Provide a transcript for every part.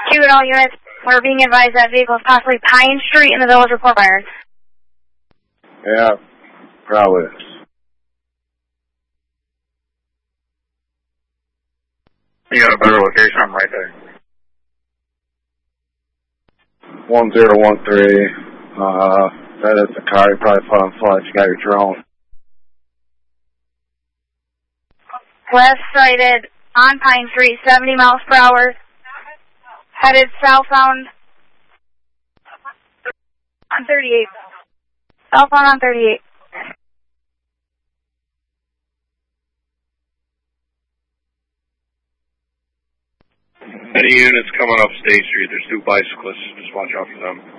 Shoot all units. We're being advised that vehicle is possibly Pine Street in the Village of Port Byron. Yeah, probably is. You got a better location? I'm right there. 1013. That is the car. You probably put on flight. You got your drone. West sighted on Pine Street, 70 miles per hour. Headed southbound on 38. Southbound on 38. Any units coming up State Street? There's 2 bicyclists. Just watch out for them.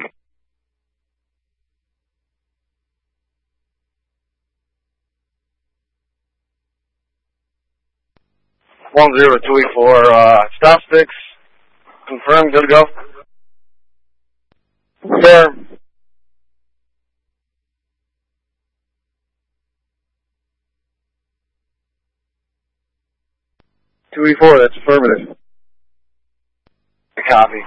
One 0284. Stop sticks. Confirmed. Good to go. Confirm. .284. That's affirmative. Copy.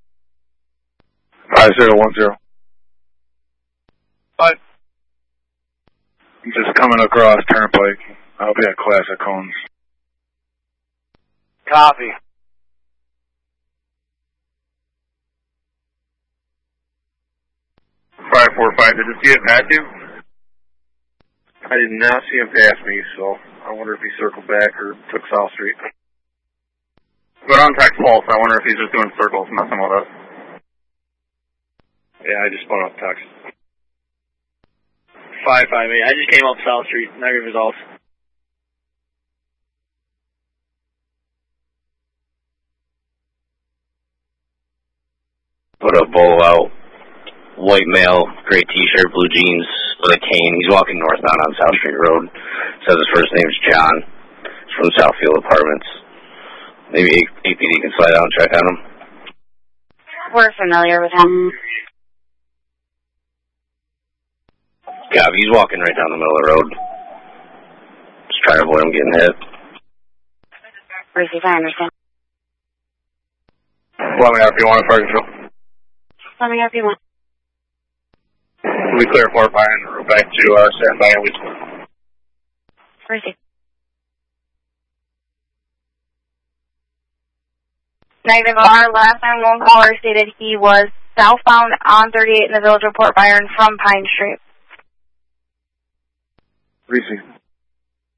5010. What? Just coming across Turnpike. I hope you had classic cones. Copy. 545. Did you see it pass you? I did not see him pass me, so I wonder if he circled back or took South Street. But on track false. I wonder if he's just doing circles, messing with us. Yeah, I just spun off text. 558. I just came up South Street. Negative results. Put a bolo out. White male, gray t-shirt, blue jeans, with a cane. He's walking northbound on South Street Road. Says his first name's John. He's from Southfield Apartments. Maybe APD can slide out and check on him. We're familiar with him. Yeah, he's walking right down the middle of the road. Just trying to avoid him getting hit. Receive, I understand. Let me know if you want to fire control. Let me know if you want. We clear Fort Byron, back to standby and we. Receive. Negative. Our last 911 caller stated he was southbound on 38 in the Village of Port Byron from Pine Street. Receive.